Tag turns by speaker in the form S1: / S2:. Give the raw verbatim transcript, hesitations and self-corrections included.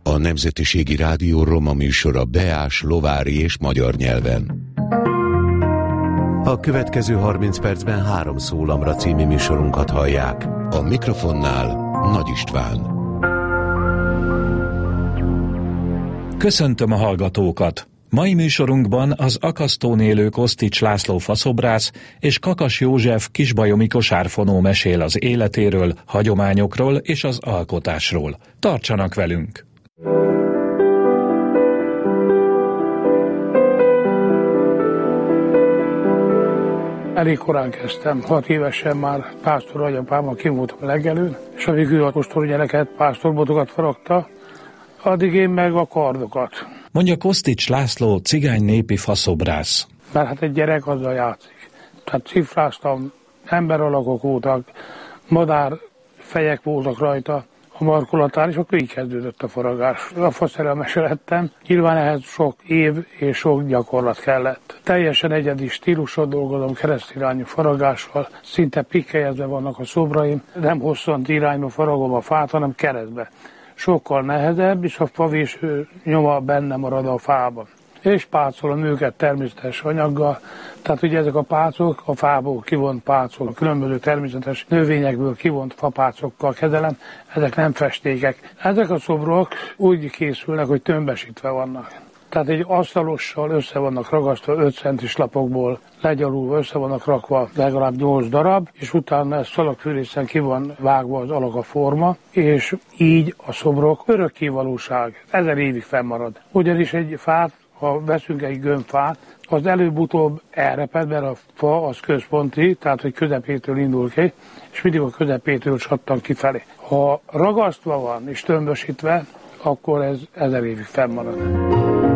S1: a Nemzetiségi Rádió roma műsora beás, lovári és magyar nyelven. A következő harminc percben Három szólamra című műsorunkat hallják. A mikrofonnál Nagy István.
S2: Köszöntöm a hallgatókat! Mai műsorunkban az akasztón élő Kosztics László faszobrász és Kakas József kisbajomi kosárfonó mesél az életéről, hagyományokról és az alkotásról. Tartsanak velünk!
S3: Elég korán kezdtem, hat évesen már pásztor nagyapámmal kim voltam legelőn, és amíg ő a kostor gyereket, pásztorbotokat faragta, addig én meg a kardokat.
S2: Mondja Kosztics László, cigány népi faszobrász.
S3: Mert hát egy gyerek azzal játszik. Tehát cifráztam, emberalakok voltak, madár fejek voltak rajta a markolatán, és akkor így kezdődött a faragás. A faszerelmese lettem, nyilván ehhez sok év és sok gyakorlat kellett. Teljesen egyedi stílusot dolgozom, keresztirányú faragással, szinte pikkelyezve vannak a szobraim, nem hosszant irányba faragom a fát, hanem keresztbe. Sokkal nehezebb, és a favéső nyoma benne marad a fában. És pácolom őket természetes anyaggal, tehát ugye ezek a pácok, a fából kivont pácok, a különböző természetes növényekből kivont fapácokkal kezelem, ezek nem festékek. Ezek a szobrok úgy készülnek, hogy tömbesítve vannak. Tehát egy asztalossal össze vannak ragasztva öt centis lapokból, legyalulva össze vannak rakva legalább nyolc darab, és utána ez szalagfűrészen ki van vágva az alak a forma, és így a szobrok örökkévalóság, ezer évig fennmarad. Ugyanis egy fát, ha veszünk egy gömbfát, az előbb-utóbb elreped, mert a fa az központi, tehát hogy közepétől indul ki, és mindig a közepétől csattan kifelé. Ha ragasztva van és tömbösítve, akkor ez ezer évig fennmarad.